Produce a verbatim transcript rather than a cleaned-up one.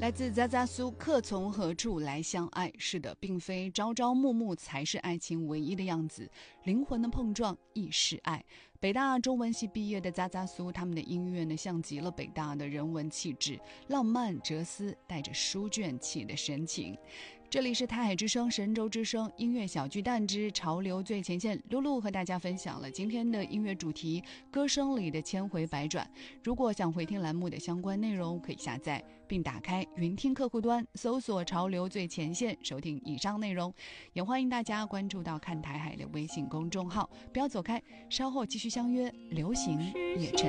来自扎扎苏，客从何处来相爱？是的，并非朝朝暮暮才是爱情唯一的样子，灵魂的碰撞亦是爱。北大中文系毕业的扎扎苏，他们的音乐呢，像极了北大的人文气质，浪漫哲思，带着书卷气的深情。这里是台海之声、神州之声音乐小巨蛋之潮流最前线，露露和大家分享了今天的音乐主题，歌声里的千回百转。如果想回听栏目的相关内容，可以下载并打开云听客户端，搜索潮流最前线，收听以上内容。也欢迎大家关注到看台海的微信公众号。不要走开，稍后继续相约流行夜晨。